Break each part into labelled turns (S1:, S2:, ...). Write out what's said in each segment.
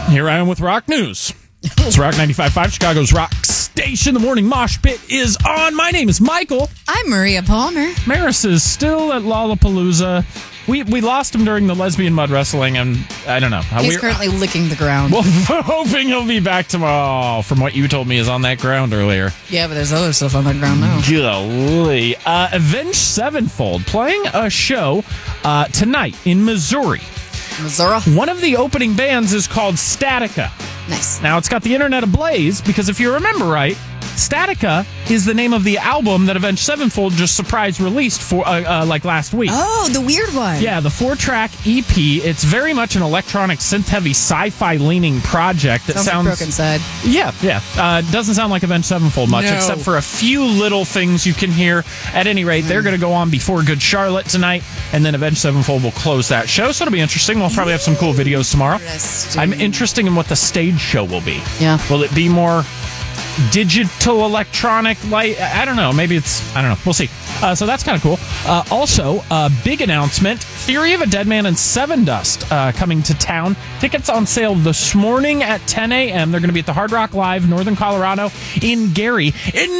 S1: Here I am with Rock News. It's Rock 95.5, Chicago's rock station. The morning mosh pit is on. My name is Michael.
S2: I'm Maria Palmer.
S1: Maris is still at Lollapalooza. We lost him during the lesbian mud wrestling, and I don't know.
S2: He's currently licking the ground.
S1: Well, we're hoping he'll be back tomorrow. From what you told me is on that ground earlier.
S2: Yeah, but there's other stuff on that ground now.
S1: Golly. Avenged Sevenfold playing a show tonight in Missouri.
S2: Missouri.
S1: One of the opening bands is called Statica.
S2: Nice.
S1: Now, it's got the internet ablaze because if you remember right, Statica is the name of the album that Avenged Sevenfold just surprise released for like last week.
S2: Oh, the weird one.
S1: Yeah, the 4-track EP. It's very much an electronic, synth-heavy, sci-fi leaning project that
S2: sounds like Broken Side.
S1: Yeah. Doesn't sound like Avenged Sevenfold much, except for a few little things you can hear. At any rate, they're going to go on before Good Charlotte tonight, and then Avenged Sevenfold will close that show. So it'll be interesting. We'll probably have some cool videos tomorrow. I'm interested in what the stage show will be.
S2: Yeah.
S1: Will it be more digital electronic light? I don't know. Maybe I don't know. We'll see. So that's kind of cool. Also, a big announcement. Theory of a Deadman and Sevendust coming to town. Tickets on sale this morning at 10 a.m. They're going to be at the Hard Rock Live, Northern Colorado, in Gary.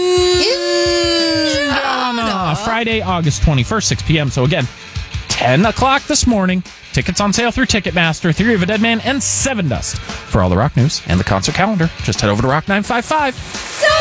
S1: Friday, August 21st, 6 p.m. So again, 10 o'clock this morning. Tickets on sale through Ticketmaster. Theory of a Deadman and Sevendust. For all the rock news and the concert calendar, just head over to Rock 955.